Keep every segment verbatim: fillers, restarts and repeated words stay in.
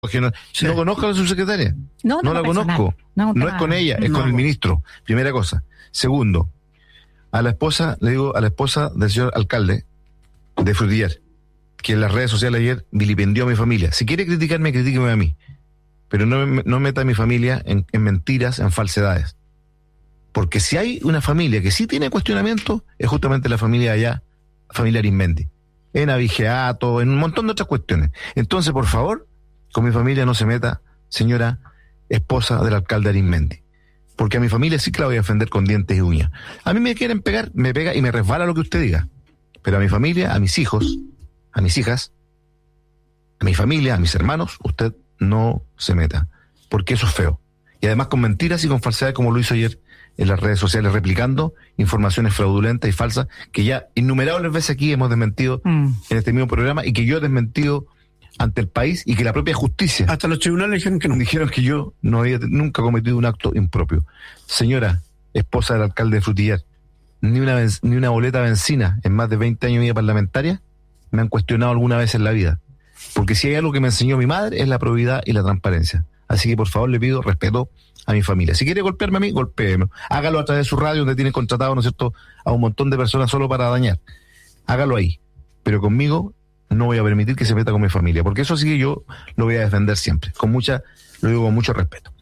No, sí. no conozco a la subsecretaria. No, no la personal. conozco. No, no es con ella, es no. con el ministro. Primera cosa. Segundo, a la esposa, le digo a la esposa del señor alcalde de Frutillar, que en las redes sociales ayer vilipendió a mi familia. Si quiere criticarme, critíqueme a mí. Pero no, no meta a mi familia en, en mentiras, en falsedades. Porque si hay una familia que sí tiene cuestionamiento, es justamente la familia allá, familia Arismendi. En abigeato, en un montón de otras cuestiones. Entonces, por favor, con mi familia no se meta, señora esposa del alcalde Arismendi. Porque a mi familia sí que la voy a defender con dientes y uñas. A mí me quieren pegar, me pega y me resbala lo que usted diga. Pero a mi familia, a mis hijos, a mis hijas, a mi familia, a mis hermanos, usted no se meta. Porque eso es feo. Y además con mentiras y con falsedades como lo hizo ayer en las redes sociales, replicando informaciones fraudulentas y falsas que ya innumerables veces aquí hemos desmentido mm. en este mismo programa y que yo he desmentido ante el país y que la propia justicia. Hasta los tribunales dijeron que no. Dijeron que yo no había nunca cometido un acto impropio. Señora, esposa del alcalde de Frutillar, ni una, ni una boleta de benzina en más de veinte años de vida parlamentaria me han cuestionado alguna vez en la vida. Porque si hay algo que me enseñó mi madre es la probidad y la transparencia. Así que por favor le pido respeto a mi familia. Si quiere golpearme a mí, golpéeme. Hágalo a través de su radio donde tienen contratado, ¿no es cierto?, a un montón de personas solo para dañar. Hágalo ahí. Pero conmigo no voy a permitir que se meta con mi familia, porque eso sí que yo lo voy a defender siempre, con mucha, lo digo con mucho respeto.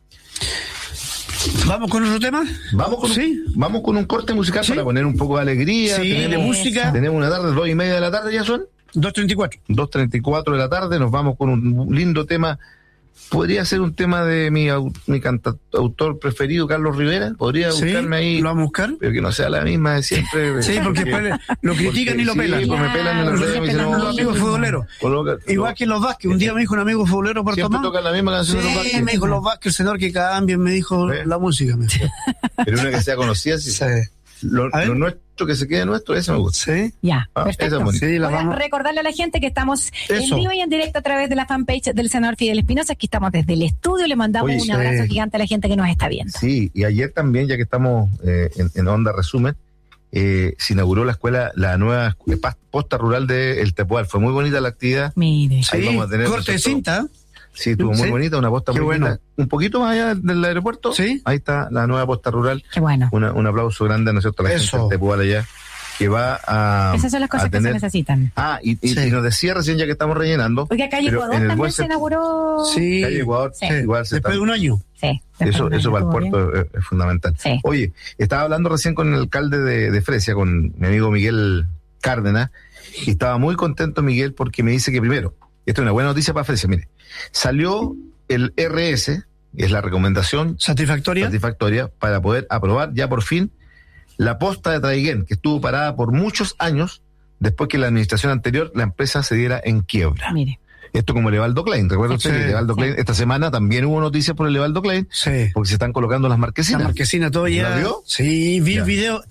¿Vamos con otro tema? Vamos con, ¿Sí? un, vamos con un corte musical ¿Sí? para poner un poco de alegría. Sí, tenemos, de música. Tenemos una tarde, dos y media de la tarde ya son. dos treinta y cuatro. dos treinta y cuatro de la tarde, nos vamos con un lindo tema. Podría ser un tema de mi, mi cantautor preferido, Carlos Rivera. Podría ¿Sí? buscarme ahí. ¿Lo vamos a buscar? Pero que no sea la misma de siempre. Sí, porque después lo critican porque, y lo pelan. Sí, pues me pelan en la red. Los amigos futboleros. Igual que los Vázquez. Un día me dijo un amigo futbolero por Siempre Tomás. tocan la misma canción sí, de los Vázquez. me dijo los Vázquez, el señor que cambien, me dijo ¿Eh? la música. Me dijo. Pero una que sea conocida, sí. sí. Lo, lo nuestro, que se quede nuestro, ese me gusta. Sí. Ya, ah, perfecto. Sí, la vamos. Recordarle a la gente que estamos Eso. en vivo y en directo a través de la fanpage del senador Fidel Espinosa, que estamos desde el estudio, le mandamos Oye, un abrazo sí. gigante a la gente que nos está viendo. Sí, y ayer también, ya que estamos eh, en, en Onda Resumen, eh, se inauguró la escuela, la nueva posta rural de El Tepual. Fue muy bonita la actividad. Mire. Sí, vamos a tener corte de cinta. Sí, estuvo muy ¿Sí? bonita, una posta Qué muy bueno. bonita. Un poquito más allá del aeropuerto, ¿Sí? ahí está la nueva posta rural. Qué bueno. Una, un aplauso grande, ¿no es cierto?, a la Eso. gente del Tepual allá, que va a Esas son las cosas tener... que se necesitan. Ah, y, y, sí. y nos decía recién, ya que estamos rellenando. Porque Calle Ecuador también se inauguró. Sí. Calle Ecuador, sí. igual se Después está... de un año. Sí. Eso, eso para el puerto es, es fundamental. Sí. Oye, estaba hablando recién con el alcalde de, de Fresia, con mi amigo Miguel Cárdenas, y estaba muy contento Miguel porque me dice que primero, esto es una buena noticia para Fresia, mire, salió el R S, es la recomendación satisfactoria satisfactoria para poder aprobar ya por fin la posta de Traiguén, que estuvo parada por muchos años después que la administración anterior, la empresa se diera en quiebra. Mire. Esto como el Evaldo Klein, recuerda usted Sí, que el Evaldo sí. Klein, esta semana también hubo noticias por el Evaldo Klein, sí. porque se están colocando las marquesinas. La marquesina todo ya. ¿La vio? Sí, vi ya. el video.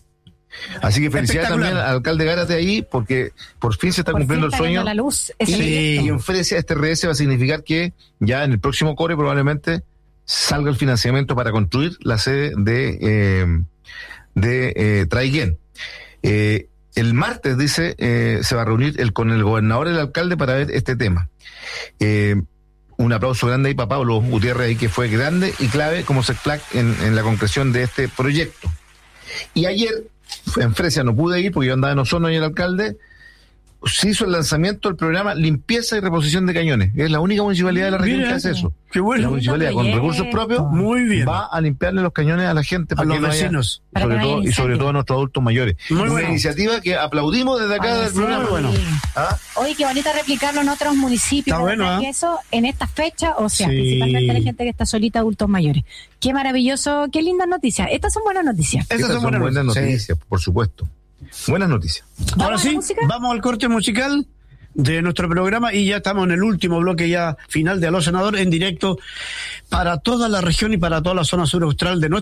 Así que felicidades también al alcalde Gárate ahí, porque por fin se está Por cumpliendo fin el está sueño. viendo la luz. Y, Sí. y en Fresia este R S va a significar que ya en el próximo core probablemente salga el financiamiento para construir la sede de, eh, de eh, Traiguén. Eh, el martes, dice, eh, se va a reunir el, con el gobernador y el alcalde para ver este tema. Eh, un aplauso grande ahí para Pablo Gutiérrez, ahí, que fue grande y clave como SECPLAC en, en la concreción de este proyecto. Y ayer, en Fresia no pude ir porque yo andaba en Osorno y el alcalde, se hizo el lanzamiento del programa Limpieza y Reposición de Cañones. Es la única municipalidad de la región Mira, que hace eso. Qué bueno. La municipalidad con recursos propios Muy bien. va a limpiarle los cañones a la gente, A para los que no haya- vecinos. Para sobre que no todo, haya y sobre incendio. todo a nuestros adultos mayores. Muy Una bueno. iniciativa que aplaudimos desde acá Ay, del sí. programa. Muy bueno. ¿Ah? Oye, qué bonita replicarlo en otros municipios. Está bueno, ¿verdad? ¿eh? Que eso en esta fecha, o sea, Sí. principalmente la gente que está solita, adultos mayores. Qué maravilloso, qué lindas noticias. Estas son buenas noticias. Esas Estas son son buenas noticias. noticias, por supuesto. Buenas noticias. Ahora ¿Vamos a la sí, música? vamos al corte musical de nuestro programa y ya estamos en el último bloque ya final de Aló Senador en directo para toda la región y para toda la zona sur austral de nuestro